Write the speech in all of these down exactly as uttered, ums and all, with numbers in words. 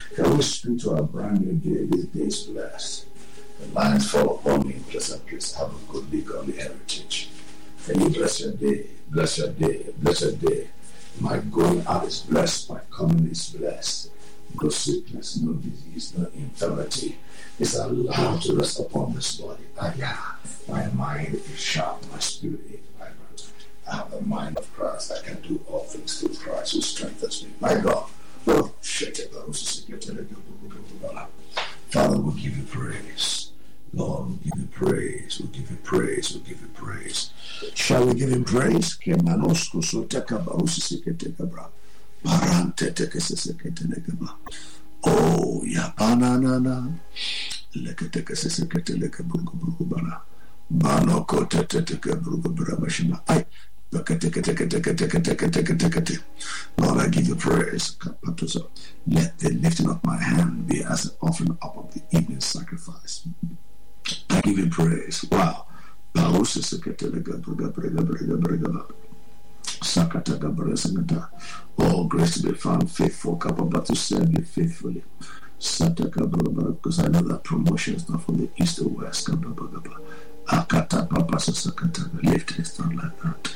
Can we speak to our brand new day? This day is blessed. The lines fall upon me. Blessed place. Have a good, godly heritage. Can you bless your day? Bless your day. Bless your day. My going out is blessed. My coming is blessed. No sickness, no disease, no infirmity is allowed to rest upon this body. Ah, yeah. My mind is sharp. My spirit is vibrant. I have the mind of Christ. I can do all things through Christ who strengthens me. My God. Oh, shit. Father, we'll give you praise. Lord, we'll give you praise. We'll give you praise. We'll give you praise. Shall we give him praise? Oh, yeah, banana. Lord, I give you praise. Let the lifting of my hand be as an offering up of the evening sacrifice. I give you praise. Wow. Oh, grace to be found faithful, capable to serve you faithfully. Because I know that promotion is not from the east or west. Lift it down like that.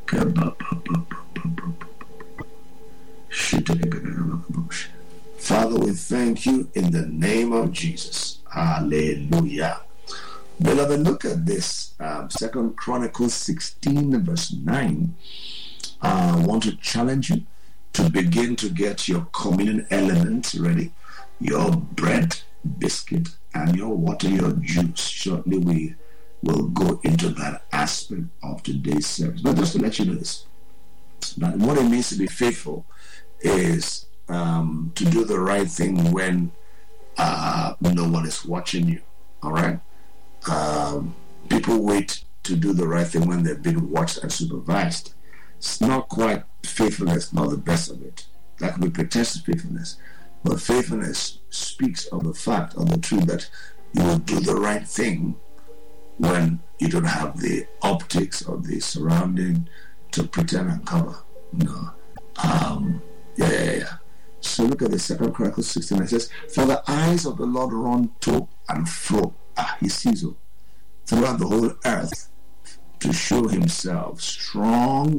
Father, we thank you in the name of Jesus. Hallelujah. Beloved, look at this. Um, Second Chronicles sixteen, verse nine. Uh, I want to challenge you to begin to get your communion elements ready. Your bread, biscuit, and your water, your juice. Shortly we will go into that aspect of today's service. But just to let you know this, that what it means to be faithful is um, to do the right thing when uh, no one is watching you. All right? Um, people wait to do the right thing when they've been watched and supervised. It's not quite faithfulness, not the best of it. That could be pretentious faithfulness. But faithfulness speaks of the fact, of the truth that you will do the right thing when you don't have the optics of the surrounding to pretend and cover. No. Um, yeah, yeah, yeah. So look at the Second Chronicles sixteen. It says, "For the eyes of the Lord run to and fro." Ah, he sees you throughout the whole earth to show himself strong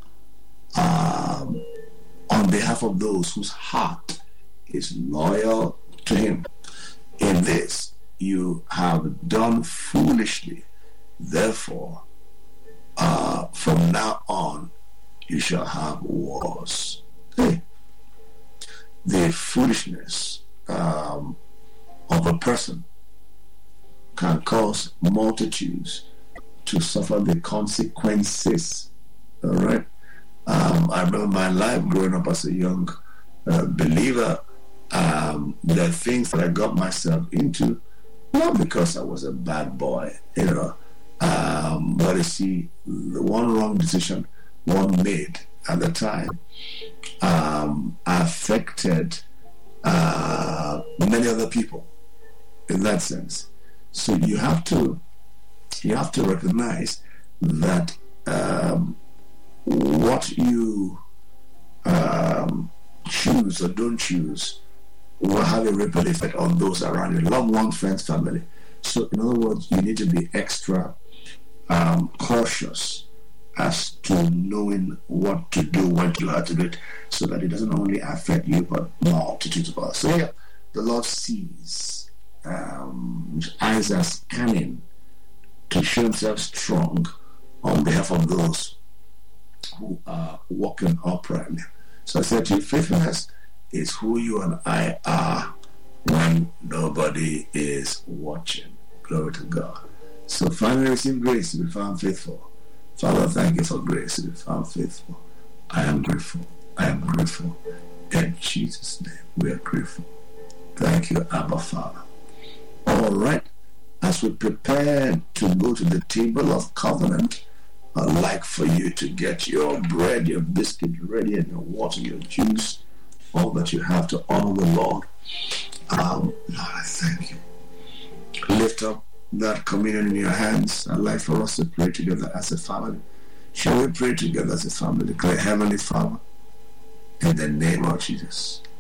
um, on behalf of those whose heart is loyal to him. In this you have done foolishly, therefore uh, from now on you shall have wars. Hey. The foolishness um, of a person can cause multitudes to suffer the consequences. All right. Um, I remember my life growing up as a young uh, believer. Um, there are things that I got myself into, not because I was a bad boy, you know, um, but you see, the one wrong decision one made at the time um, affected uh, many other people in that sense. So you have to you have to recognize that um, what you um, choose or don't choose will have a ripple effect on those around you, loved ones, friends, family. So in other words, you need to be extra um, cautious as to knowing what to do, when to how to do it, so that it doesn't only affect you but multitudes of others. So yeah, the Lord sees, um, his eyes are scanning to show himself strong on behalf of those who are walking uprightly. So I said to you, faithfulness is who you and I are when nobody is watching. Glory to God. So finally receive grace to be found faithful. Father, thank you for grace to be found faithful. I am grateful. I am grateful. In Jesus' name, we are grateful. Thank you, Abba Father. All right. As we prepare to go to the table of covenant, I'd like for you to get your bread, your biscuit ready, and your water, your juice, all that you have to honor the Lord. Um, Lord, I thank you. Lift up that communion in your hands. I'd like for us to pray together as a family. Shall we pray together as a family? Declare, Heavenly Father, in the name of Jesus,